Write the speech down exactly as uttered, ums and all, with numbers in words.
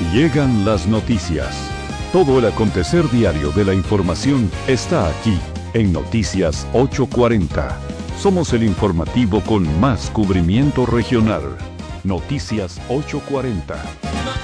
Llegan las noticias. Todo el acontecer diario de la información está aquí, en Noticias ocho cuarenta. Somos el informativo con más cubrimiento regional. Noticias ocho cuarenta.